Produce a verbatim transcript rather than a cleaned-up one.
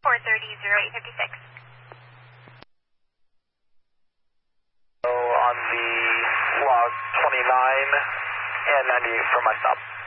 four thirty, zero eight fifty-six. So on the log twenty-nine and ninety-eight for my stop.